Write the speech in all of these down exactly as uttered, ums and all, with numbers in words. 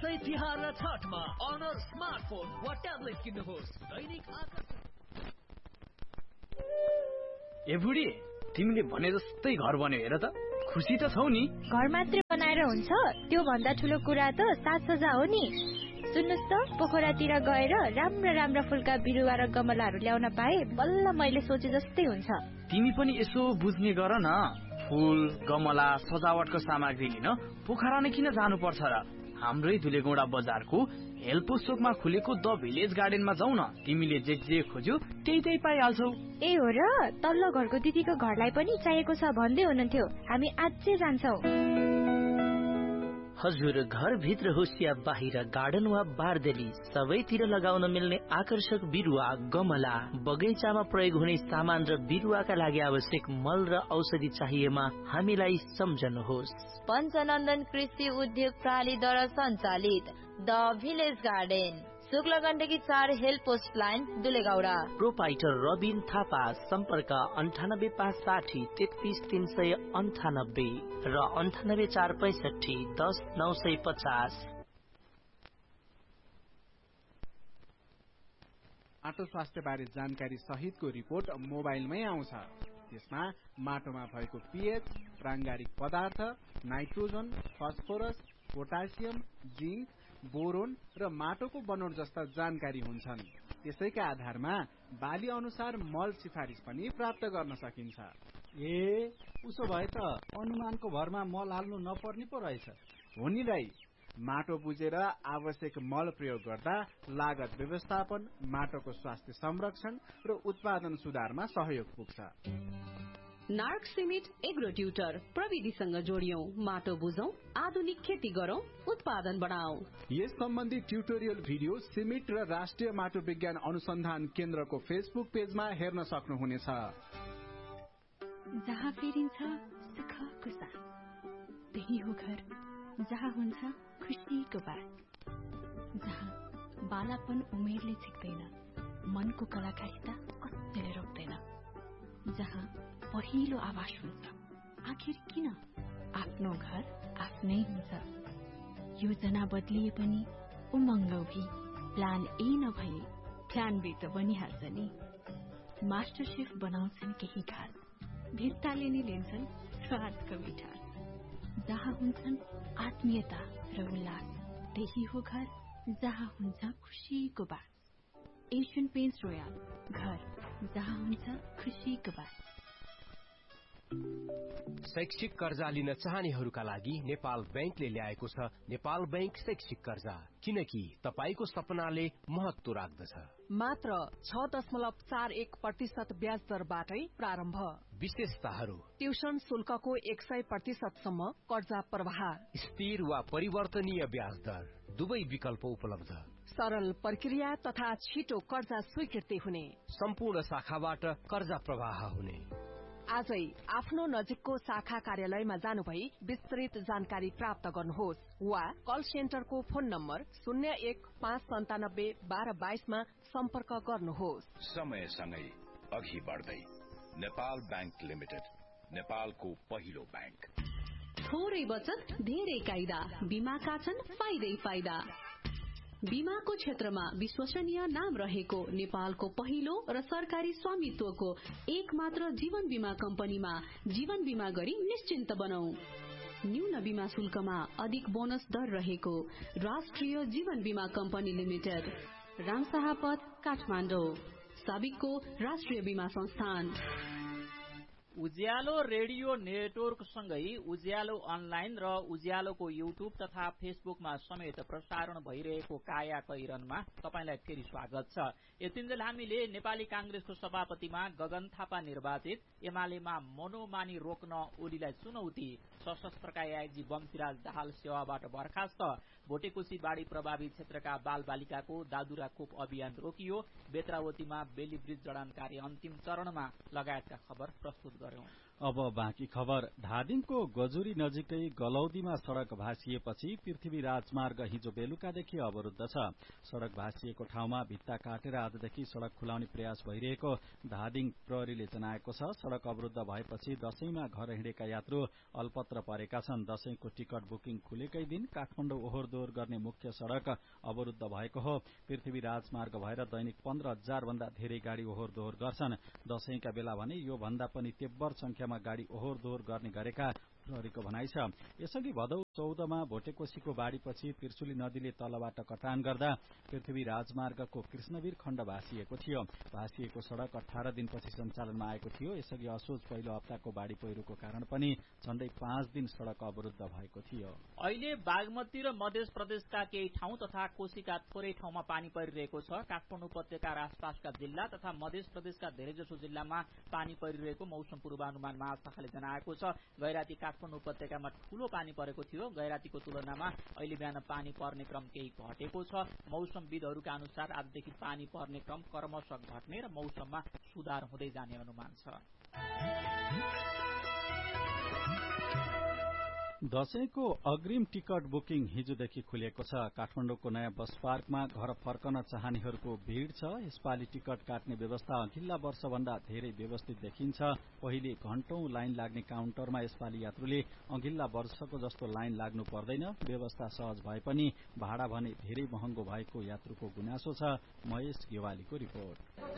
दशैं तिहार र छठमा honour smartphone वा tablet किन्नुहोस्। दैनिक आकर्षण। ए बुढी, तिमीले भने जस्तै घर बन्यो हेर त। खुसी त छौ नि? घर मात्रै बनाएर हुन्छ? त्यो भन्दा ठुलो कुरा त साजसज्जा हो नि। सुन्नुस् त, पोखरातिर गएर राम्रा राम्रा फुलका बिरुवा र गमलाहरू ल्याउन पाए बल्ल मैले सोचे जस्तै हुन्छ। तिमी पनि यसो बुझ्ने गर न। फूल, गमला, सजावटको सामग्री लिन पोखरा नै किन जानु पर्छ र? हाम्रै धुलेगौडा बजारको हेल्पोस चोकमा खुलेको द भिलेज गार्डनमा जाऊ न। तिमीले जे जे खोज्यौ त्यही त्यही पाइहाल्छौ। ए हो र? तल्लो घरको दिदीको घरलाई पनि चाहिएको छ भन्दै हुनुहुन्थ्यो। हामी आजै जान्छौ। हजुर, घर भित्र होस् या बाहिर, गार्डन वा बारदेली, सबैतिर लगाउन मिल्ने आकर्षक बिरुवा, गमला, बगैँचामा प्रयोग हुने सामान र बिरुवाका लागि आवश्यक मल र औषधि चाहिएमा हामीलाई सम्झनुहोस्। पञ्चनन्दन कृषि उद्योग प्रणालीद्वारा सञ्चालित द भिलेज गार्डन, शुक्ल गण्डकी चार help post line, दुलेगौडा। Proprietor Rabin Thapa. सम्पर्क अन्ठानब्बे पाँच साठी तेत्तिस तीन सय अन्ठानब्बे र अन्ठानब्बे चार पैसठी दस नौ सय पचास। माटो स्वास्थ्य बारे जानकारी सहितको रिपोर्ट मोबाइलमै आउँछ। त्यसमा माटोमा भएको पीएच, प्राङ्गारिक पदार्थ, nitrogen, phosphorus, potassium, zinc, boron र माटोको बनोट जस्ता जानकारी हुन्छन्। त्यसैका आधारमा बाली अनुसार मल सिफारिस पनि प्राप्त गर्न सकिन्छ। ए, उसो भए त अनुमानको भरमा मल हाल्नु नपर्ने पो रहेछ। हो नि दाइ, माटो बुझेर आवश्यक मल प्रयोग गर्दा लागत व्यवस्थापन, माटोको स्वास्थ्य संरक्षण र उत्पादन सुधारमा सहयोग पुग्छ। नार्क सिमेन्ट एग्रो ट्युटर प्रविधिसँग जोडियौं, माटो बुझौं, आधुनिक खेती गरौं, उत्पादन बढाऊ। यस सम्बन्धी ट्युटोरियल भिडियो सिमेन्ट र राष्ट्रिय माटो विज्ञान अनुसन्धान केन्द्रको फेसबुक पेजमा हेर्न सक्नुहुनेछ। जहाँ फेरिन्छ सुखको साथ, त्यही हो घर जहाँ हुन्छ खुसीको बात, जहाँ बालापन उमेरले छिक्दैन, मनको कलाकारिता कसैले रोक्दैन, जहाँ पहिलो आवाज हुन्छ आखिर किन आफ्नो घर आफ्नै हुन्छ। योजना बदलिए पनि उमङ्ग भी, प्लान ए नभए प्लान बी त बनिहाल्छ नि। मास्टर शेफ बनाउँछन् केही खास, भित्ताले नि लिन्छन् स्वादको मिठास, जहाँ हुन्छन् आत्मीयता र उल्लास, त्यही हो घर जहाँ हुन्छ खुसीको बात। एशियन पेन्ट्स रोयल, घर जहाँ हुन्छ खुसीको बात। शैक्षिक कर्जा लिन चाहनेहरूका लागि नेपाल बैंकले ल्याएको छ नेपाल बैंक शैक्षिक कर्जा, किनकि तपाईको सपनाले महत्व राख्दछ। मात्र छ दशमलव चार एक प्रतिशत ब्याज दरबाटै प्रारम्भ। विशेषताहरू: ट्युसन शुल्कको एक सय प्रतिशतसम्म कर्जा प्रवाह, स्थिर वा परिवर्तनीय ब्याज दर, दुवै विकल्प उपलब्ध, सरल प्रक्रिया तथा छिटो कर्जा स्वीकृति हुने, सम्पूर्ण शाखाबाट कर्जा प्रवाह हुने। आजै आफ्नो नजिकको शाखा कार्यालयमा जानु भई विस्तृत जानकारी प्राप्त गर्नुहोस् वा कल सेन्टरको फोन नम्बर शून्य एक पाँच सन्तानब्बे बाह्र बाइसमा सम्पर्क गर्नुहोस्। समयसँगै अघि बढ्दै नेपाल बैंक लिमिटेड, नेपालको पहिलो बैंक। थोरै बचत धेरै कायदा, बीमाका छन् फाइदै फाइदा। बीमाको क्षेत्रमा विश्वसनीय नाम रहेको नेपालको पहिलो र सरकारी स्वामित्वको एक मात्र जीवन बीमा कम्पनीमा जीवन बीमा गरी निश्चिन्त बनौ। न्यून बीमा शुल्कमा अधिक बोनस दर रहेको राष्ट्रिय जीवन बीमा कम्पनी लिमिटेड, रामशाहपथ, काठमाडौँ, साबिकको राष्ट्रिय बीमा संस्थान। उज्यालो रेडियो नेटवर्क सँगै उज्यालो अनलाइन र उज्यालोको युट्युब तथा फेसबुकमा समेत प्रसारण भइरहेको काया कैरनमा तपाईलाई फेरि स्वागत छ। यतिन्जेल हामीले नेपाली कांग्रेसको सभापतिमा गगन थापा निर्वाचित, एमालेमा मनोमानी रोक्न ओलीलाई चुनौती, सशस्त्रका एआईजी बमसिराज दाहाल सेवाबाट बर्खास्त, भोटेकोशी बाढ़ी प्रभावित क्षेत्रका बाल बालिकाको दादुरा खोप अभियान रोकियो, बेत्रावतीमा बेली ब्रिज जडान कार्य अन्तिम चरणमा लगायतका खबर प्रस्तुत गर्यौं। अब बाँकी खबर। धादिङको गजुरी नजिकै गलौदीमा सड़क भाँसिएपछि पृथ्वी राजमार्ग हिजो बेलुकादेखि अवरुद्ध छ। सड़क भाँसिएको ठाउँमा भित्ता काटेर आजदेखि सड़क खुलाउने प्रयास भइरहेको धादिङ प्रहरीले जनाएको छ। सड़क अवरुद्ध भएपछि दशैंमा घर हिँडेका यात्रु अल्पत्र परेका छन्। दशैंको टिकट बुकिङ खुलेकै दिन काठमाडौँ ओहोर दोहोर गर्ने मुख्य सड़क अवरुद्ध भएको हो। पृथ्वी राजमार्ग भएर दैनिक पन्ध्र हजार भन्दा धेरै गाड़ी ओहोर दोहोर गर्छन्। दशैंका बेला भने यो भन्दा पनि तेब्बर संख्यामा गाड़ी ओहोर दोहोर गर्ने गरेका प्रहरीको भनाइ छ। यसअघि भदौ चौधमा भोटेकोशीको बाढ़ीपछि त्रिशुली नदीले तलबाट कटान गर्दा पृथ्वी राजमार्गको कृष्णवीर खण्ड भाँसिएको थियो। भाँसिएको सड़क अठार दिनपछि सञ्चालनमा आएको थियो। यसअघि असोज पहिलो हप्ताको बाढ़ी पहिरोको कारण पनि झण्डै पाँच दिन सड़क अवरुद्ध भएको थियो। अहिले बागमती र मध्य प्रदेशका केही ठाउँ तथा कोशीका थोरै ठाउँमा पानी परिरहेको छ। काठमाडौँ उपत्यका र आसपासका जिल्ला तथा मध्य प्रदेशका धेरैजसो जिल्लामा पानी परिरहेको मौसम पूर्वानुमान महाशाखाले जनाएको छ। गैराती काठमाडौँ उपत्यकामा ठूलो पानी परेको थियो। गैरातीको तुलनामा अहिले बिहान पानी पर्ने क्रम केही घटेको छ। मौसमविदहरूका अनुसार आजदेखि पानी पर्ने क्रम क्रमशः घट्ने र मौसममा सुधार हुँदै जाने अनुमान छ। दशैंको अग्रिम टिकट बुकिङ हिजोदेखि खुलेको छ। काठमाडौँको नयाँ बस पार्कमा घर फर्कन चाहनेहरूको भीड़ छ। यसपालि टिकट काट्ने व्यवस्था अघिल्ला वर्षभन्दा धेरै व्यवस्थित देखिन्छ। पहिले घण्टौं लाइन लाग्ने काउन्टरमा यसपालि यात्रुले अघिल्ला वर्षको जस्तो लाइन लाग्नु पर्दैन। व्यवस्था सहज भए पनि भाडा भने धेरै महँगो भएको यात्रुको गुनासो छ। महेश गेवालीको रिपोर्ट।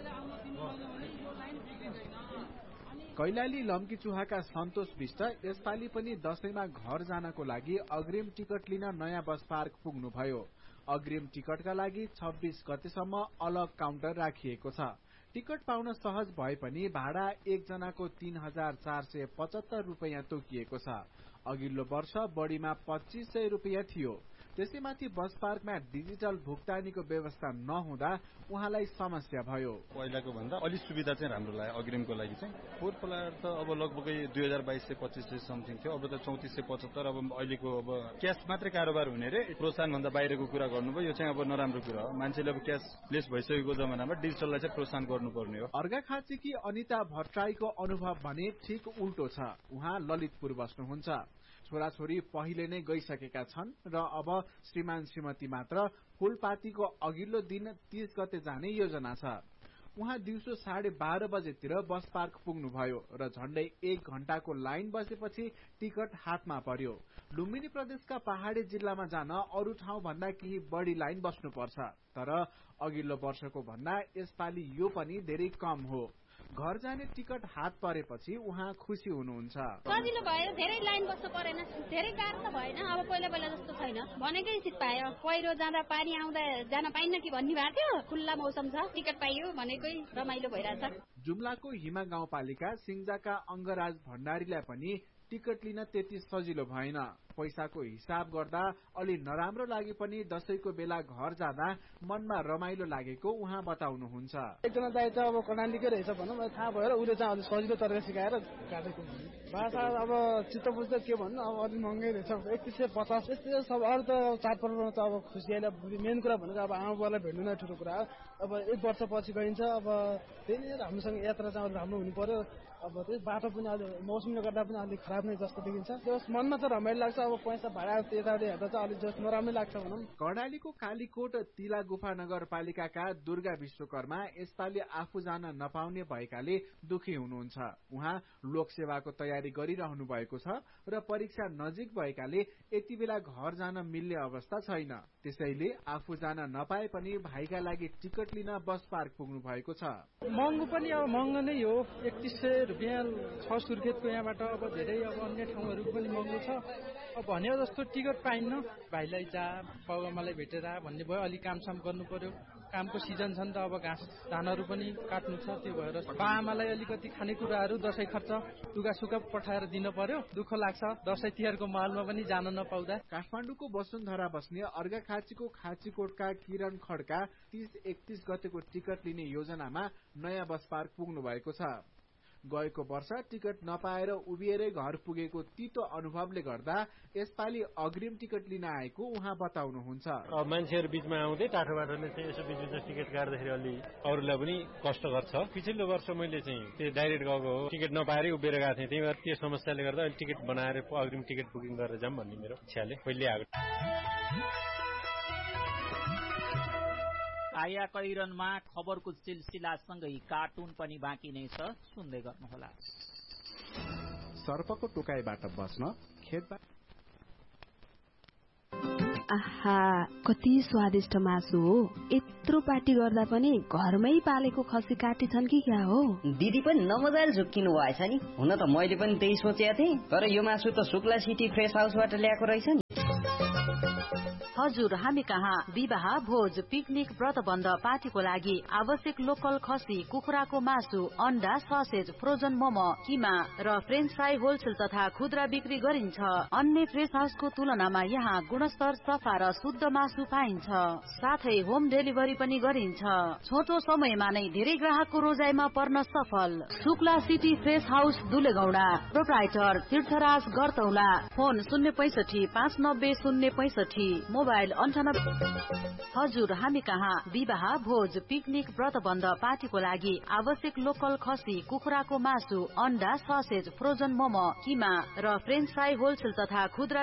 कैलाली लम्कीचुहाका सन्तोष विष्ट यसपालि पनि दशैंमा घर जानको लागि अग्रिम टिकट लिन नयाँ बस पार्क पुग्नुभयो। अग्रिम टिकटका लागि छब्बीस गतेसम्म अलग काउन्टर राखिएको छ। टिकट पाउन सहज भए पनि भाडा एकजनाको तीन हजार चार सय पचहत्तर रूपियाँ तोकिएको छ। अघिल्लो वर्ष बढ़ीमा पच्चीस सय रूपियाँ थियो। त्यसैमाथि बस पार्कमा डिजिटल भुक्तानीको व्यवस्था नहुँदा उहाँलाई समस्या भयो। पहिलाको भन्दा अलि सुविधा चाहिँ राम्रो लाग्यो। अग्रिमको लागि चाहिँ फोर प्लायर त अब लगभगै दुई हजार बाइस सय पच्चीस सय समथिङ थियो। अब त चौतिस सय पचहत्तर। अब अहिलेको अब क्यास मात्रै कारोबार हुने रे प्रोत्साहन भन्दा बाहिरको कुरा गर्नुभयो। यो चाहिँ अब नराम्रो कुरा हो। मान्छेले अब क्यासलेस भइसकेको जमानामा डिजिटललाई चाहिँ प्रोत्साहन गर्नुपर्ने हो। अर्घाखाँचीकी अनिता भट्टराईको अनुभव भने ठिक उल्टो छ। उहाँ ललितपुर बस्नुहुन्छ। छोराछोरी पहिले नै गइसकेका छन् र अब श्रीमान श्रीमती मात्र फूलपातीको अघिल्लो दिन तीस गते जाने योजना छ। उहाँ दिउँसो साढे बाह्र बजेतिर बस पार्क पुग्नुभयो र झण्डै एक घण्टाको लाइन बसेपछि टिकट हातमा पर्यो। लुम्बिनी प्रदेशका पहाड़ी जिल्लामा जान अरू ठाउँ भन्दा केही बढ़ी लाइन बस्नुपर्छ। तर अघिल्लो वर्षको भन्दा यसपालि यो पनि धेरै कम हो। घर जाने टिकट हात परेपछि उहाँ खुसी हुनुहुन्छ। सजिलो भयो। धेरै लाइन बस्नु परेन। धेरै गाह्रो त भएन। अब पहिला पहिला जस्तो छैन। भनेकै सिट पायो। पहिरो जाँदा पानी आउँदा जान पाइन्न कि भन्ने भएको थियो। खुल्ला मौसम छ। टिकट पाइयो भनेकै रमाइलो भइरहेछ। जुम्लाको हिमा गाउँपालिका सिङ्जाका अङ्गराज भण्डारीलाई पनि टिकट लिन त्यति सजिलो भएन। पैसाको हिसाब गर्दा अलि नराम्रो लागे पनि दशैंको बेला घर जाँदा मनमा रमाइलो लागेको उहाँ बताउनुहुन्छ। एकजना दाइ त अब कर्णालीकै रहेछ भनौँ थाहा भएर उसले चाहिँ अलि सजिलो तरिका सिकाएर काटेको। भाषा अब चित्त बुझ्दा के भन्नु अब अलि महँगै रहेछ। एकतिस सय पचास यस्तै सब। अरू त चाडपर्वमा त अब खुसियाले मेन कुरा भनेको अब आमा बुवालाई भेट्नु नै ठुलो कुरा हो। अब एक वर्षपछि गइन्छ। अब त्यही राम्रोसँग यात्रा चाहिँ अलि राम्रो हुनु पर्यो। अब त्यही बाटो पनि अलि मौसमले गर्दा पनि अलिक खराब नै जस्तो देखिन्छ। त्यस मनमा त रमाइलो लाग्छ। अब पैसा भाडा यताउति हेर्दा चाहिँ अलिक जस्तो नराम्रै लाग्छ भनौँ। कर्णालीको कालीकोट तिला गुफा नगरपालिकाका दुर्गा विश्वकर्मा यसपालि आफू जान नपाउने भएकाले दुखी हुनुहुन्छ। उहाँ लोकसेवाको तयारी गरिरहनु भएको छ र परीक्षा नजिक भएकाले यति बेला घर जान मिल्ने अवस्था छैन। त्यसैले आफू जान नपाए पनि भाइका लागि टिकट लिन बस पार्क पुग्नु भएको छ। महँगो पनि अब महँगो नै हो। एकतिस सय रुपियाँ छ सुर्खेतको यहाँबाट अब धेरै अब अन्य ठाउँहरू पनि महँगो छ। अब भनेको जस्तो टिकट पाइन्न। भाइलाई जा बाबुआमालाई भेटेर भन्ने भयो। अलिक कामसाम गर्नु पर्यो। कामको सिजन छ नि त। अब घाँस धानहरू पनि काट्नु छ। त्यो भएर बाआमालाई अलिकति खानेकुराहरू दशैं खर्च लुगा सुगा पठाएर दिन पर्यो। दुःख लाग्छ दशैं तिहारको माहौलमा पनि जान नपाउँदा। काठमाडौँको वसुन्धरा बस्ने अर्घाखाँचीको खाँचीकोटका किरण खड्का तीस एकतीस गतेको टिकट लिने योजनामा नयाँ बस पार्क पुग्नु भएको छ। गएको वर्ष टिकट नपाएर उभिएरै घर पुगेको तितो अनुभवले गर्दा यसपालि अग्रिम टिकट लिन आएको उहाँ बताउनुहुन्छ। मान्छेहरू बीचमा आउँदै टाढो बाटोले चाहिँ यसो बीच बीचमा टिकट काट्दाखेरि अलि अरूलाई पनि कष्टकर छ। पछिल्लो वर्ष मैले चाहिँ त्यो डाइरेक्ट गएको हो, टिकट नपाएरै उभिएर गएको थिएँ, त्यही भएर त्यो समस्याले गर्दा टिकट बनाएर अग्रिम टिकट बुकिङ गरेर जाऊँ भन्ने मेरो इच्छाले पहिले आएको। काया कैरनमा खबरको सिलसिलासँगै कार्टुन पनि बाँकी नै छ, सुन्दै गर्नुहोला। सर्पको टोकाइबाट बस्न खेतबाट आहा कति स्वादिष्ट मासु हो। यत्रो पार्टी गर्दा पनि घरमै पालेको खसी काटेछन् कि क्या हो? दिदी पनि नमजाले झुक्किनु भएछ नि। हुन त मैले पनि त्यही सोचेको थिएँ, तर यो मासु त शुक्ला सिटी फ्रेस हाउसबाट ल्याएको रहेछ नि। हजुर, हामी कहाँ विवाह, भोज, पिकनिक, व्रतबन्ध, पार्टीको लागि आवश्यक लोकल खसी, कुखुराको मासु, अन्डा, ससेज, फ्रोजन मोमो, किमा र फ्रेन्च फ्राई होलसेल तथा खुद्रा बिक्री गरिन्छ। अन्य फ्रेस हाउसको तुलनामा यहाँ गुणस्तर, सफा र शुद्ध मासु पाइन्छ। साथै होम डेलिभरी पनि गरिन्छ। छोटो समयमा नै धेरै ग्राहकको रोजाइमा पर्न सफल। Shukla city fresh house दुलेगौडा, proprietor तीर्थराज गरतौला, फोन शून्य पैसठी पाँच नब्बे शून्य पैसठी, मोबाइल अन्ठानब्बे। हजुर, हामी कहाँ विवाह, भोज, पिकनिक, व्रतबन्ध, पार्टीको लागि आवश्यक लोकल खसी, कुखुराको मासु, अन्डा, ससेज, फ्रोजन मोमो, किमा र फ्रेन्च फ्राई होलसेल तथा खुद्रा